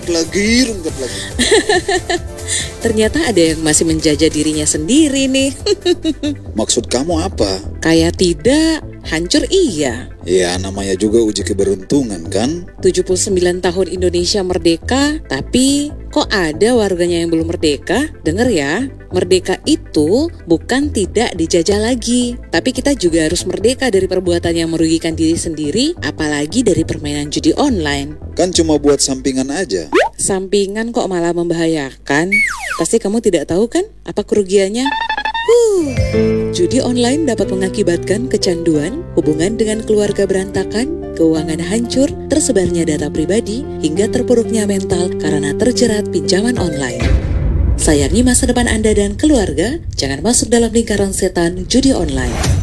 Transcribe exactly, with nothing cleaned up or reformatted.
rungkat lagi, rungkat lagi. Ternyata ada yang masih menjajah dirinya sendiri nih. Maksud kamu apa? Kaya tidak, hancur iya. Ya namanya juga uji keberuntungan kan? tujuh puluh sembilan tahun Indonesia merdeka, tapi kok ada warganya yang belum merdeka? Dengar ya, merdeka itu bukan tidak dijajah lagi, tapi kita juga harus merdeka dari perbuatan yang merugikan diri sendiri, apalagi dari permainan judi online. Kan cuma buat sampingan aja. Sampingan kok malah membahayakan? Pasti kamu tidak tahu kan apa kerugiannya? Huh. Judi online dapat mengakibatkan kecanduan, hubungan dengan keluarga berantakan, keuangan hancur, tersebarnya data pribadi, hingga terpuruknya mental karena terjerat pinjaman online. Sayangi masa depan Anda dan keluarga, jangan masuk dalam lingkaran setan judi online.